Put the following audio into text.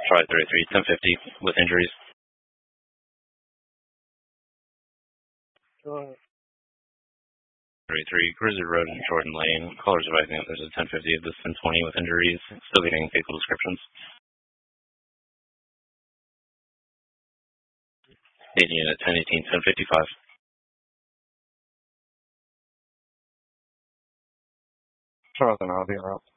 Try 33, 1050 with injuries. Go ahead. 33, Grizzly Road and Jordan Lane. Callers advising that there's a 1050 of this 1020 with injuries. Still getting vehicle descriptions. Staging at 1018, 1055. Jonathan, I'll be around.